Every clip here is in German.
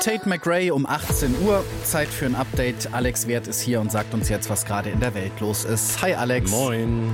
Tate McRae um 18 Uhr. Zeit für ein Update. Alex Wert ist hier und sagt uns jetzt, was gerade in der Welt los ist. Hi Alex. Moin.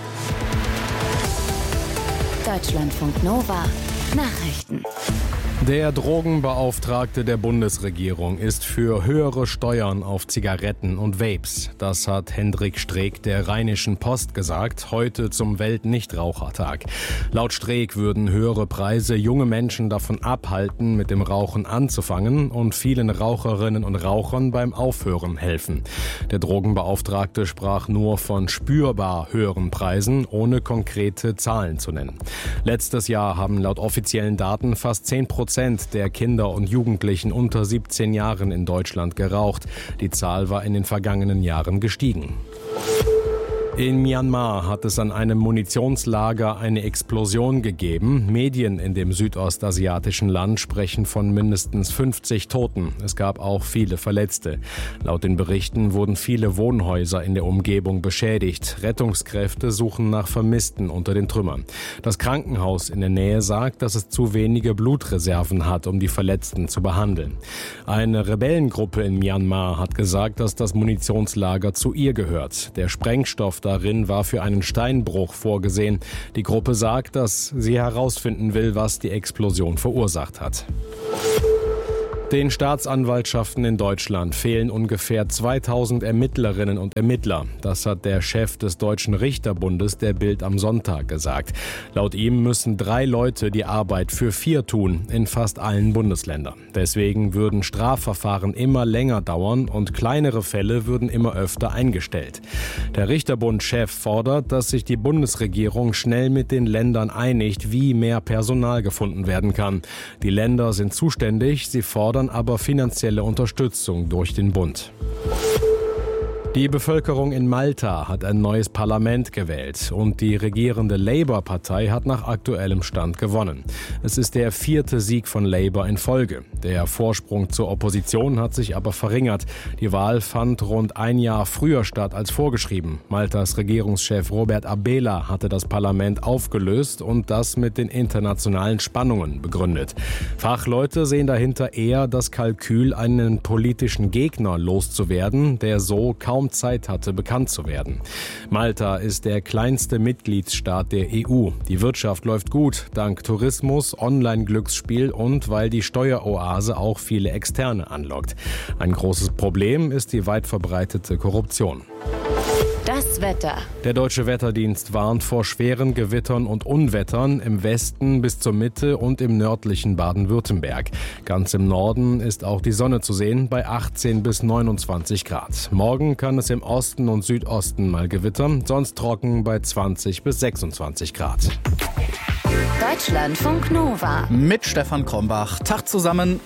Deutschlandfunk Nova. Nachrichten. Der Drogenbeauftragte der Bundesregierung ist für höhere Steuern auf Zigaretten und Vapes. Das hat Hendrik Streeck der Rheinischen Post gesagt, heute zum Weltnichtrauchertag. Laut Streeck würden höhere Preise junge Menschen davon abhalten, mit dem Rauchen anzufangen und vielen Raucherinnen und Rauchern beim Aufhören helfen. Der Drogenbeauftragte sprach nur von spürbar höheren Preisen, ohne konkrete Zahlen zu nennen. Letztes Jahr haben laut offiziellen Daten fast 10% der Kinder und Jugendlichen unter 17 Jahren in Deutschland geraucht. Die Zahl war in den vergangenen Jahren gestiegen. In Myanmar hat es an einem Munitionslager eine Explosion gegeben. Medien in dem südostasiatischen Land sprechen von mindestens 50 Toten. Es gab auch viele Verletzte. Laut den Berichten wurden viele Wohnhäuser in der Umgebung beschädigt. Rettungskräfte suchen nach Vermissten unter den Trümmern. Das Krankenhaus in der Nähe sagt, dass es zu wenige Blutreserven hat, um die Verletzten zu behandeln. Eine Rebellengruppe in Myanmar hat gesagt, dass das Munitionslager zu ihr gehört. Der Sprengstoff darin war für einen Steinbruch vorgesehen. Die Gruppe sagt, dass sie herausfinden will, was die Explosion verursacht hat. Den Staatsanwaltschaften in Deutschland fehlen ungefähr 2000 Ermittlerinnen und Ermittler. Das hat der Chef des Deutschen Richterbundes der Bild am Sonntag gesagt. Laut ihm müssen 3 Leute die Arbeit für 4 tun, in fast allen Bundesländern. Deswegen würden Strafverfahren immer länger dauern und kleinere Fälle würden immer öfter eingestellt. Der Richterbund-Chef fordert, dass sich die Bundesregierung schnell mit den Ländern einigt, wie mehr Personal gefunden werden kann. Die Länder sind zuständig, sie fordern aber finanzielle Unterstützung durch den Bund. Die Bevölkerung in Malta hat ein neues Parlament gewählt und die regierende Labour-Partei hat nach aktuellem Stand gewonnen. Es ist der 4. Sieg von Labour in Folge. Der Vorsprung zur Opposition hat sich aber verringert. Die Wahl fand rund ein Jahr früher statt als vorgeschrieben. Maltas Regierungschef Robert Abela hatte das Parlament aufgelöst und das mit den internationalen Spannungen begründet. Fachleute sehen dahinter eher das Kalkül, einen politischen Gegner loszuwerden, der so kaum Zeit hatte, bekannt zu werden. Malta ist der kleinste Mitgliedsstaat der EU. Die Wirtschaft läuft gut, dank Tourismus, Online-Glücksspiel und weil die Steueroase auch viele Externe anlockt. Ein großes Problem ist die weit verbreitete Korruption. Das Wetter. Der Deutsche Wetterdienst warnt vor schweren Gewittern und Unwettern im Westen bis zur Mitte und im nördlichen Baden-Württemberg. Ganz im Norden ist auch die Sonne zu sehen bei 18 bis 29 Grad. Morgen kann es im Osten und Südosten mal gewittern, sonst trocken bei 20 bis 26 Grad. Deutschlandfunk Nova. Mit Stefan Krombach. Tag zusammen.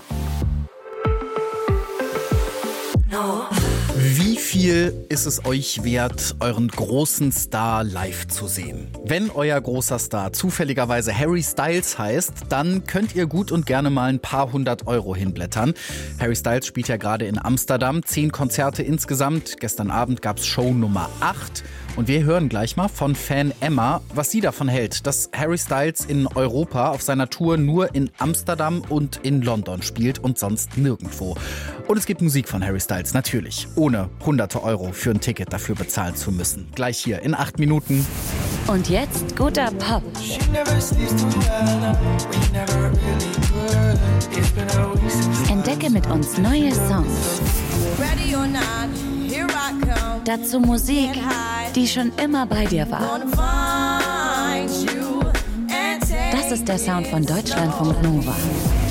Wie viel ist es euch wert, euren großen Star live zu sehen? Wenn euer großer Star zufälligerweise Harry Styles heißt, dann könnt ihr gut und gerne mal ein paar 100 Euro hinblättern. Harry Styles spielt ja gerade in Amsterdam, 10 Konzerte insgesamt. Gestern Abend gab's Show Nummer 8. Und wir hören gleich mal von Fan Emma, was sie davon hält, dass Harry Styles in Europa auf seiner Tour nur in Amsterdam und in London spielt und sonst nirgendwo. Und es gibt Musik von Harry Styles, natürlich, ohne hunderte Euro für ein Ticket dafür bezahlen zu müssen. Gleich hier in 8 Minuten. Und jetzt guter Pop. Entdecke mit uns neue Songs. Dazu Musik, die schon immer bei dir war. Das ist der Sound von Deutschlandfunk Nova.